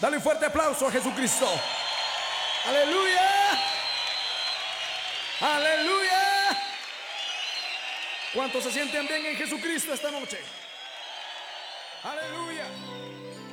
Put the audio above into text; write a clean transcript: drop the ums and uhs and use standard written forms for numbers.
Dale un fuerte aplauso a Jesucristo. Aleluya. Aleluya. ¿Cuántos se sienten bien en Jesucristo esta noche? Aleluya.